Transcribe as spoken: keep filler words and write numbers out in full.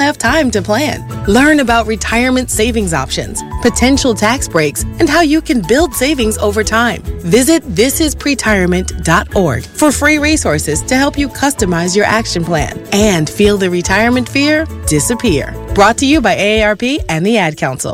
have time to plan. Learn about retirement savings options, potential tax breaks, and how you can build savings over time. Visit this is pretirement dot org for free resources to help you customize your action plan and feel the retirement fear disappear. Brought to you by A A R P and the Ad Council.